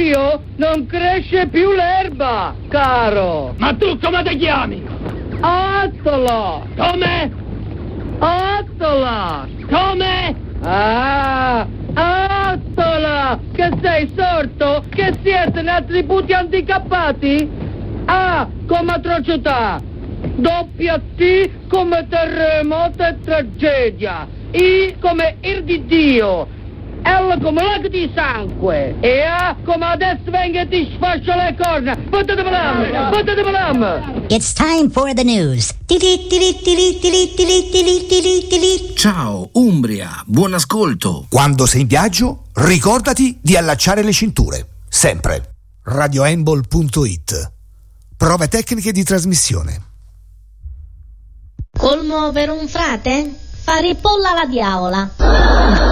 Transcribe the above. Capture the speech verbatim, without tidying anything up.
Dio non cresce più l'erba, caro. Ma tu come ti chiami? Attola. Come? Attola. Come? Ah, Attola. Che sei sordo? Che siete in attributi handicappati? A come atrocità. Doppia T come terremoto e tragedia. I come ir di Dio. L come lago di sangue. E A come adesso venga e ti sfascia le corna. Potete l'am, potete l'am. It's time for the news. Ciao Umbria, buon ascolto. Quando sei in viaggio, ricordati di allacciare le cinture. Sempre. radioembol punto it. Prove tecniche di trasmissione. Colmo per un frate? Fare polla alla diavola.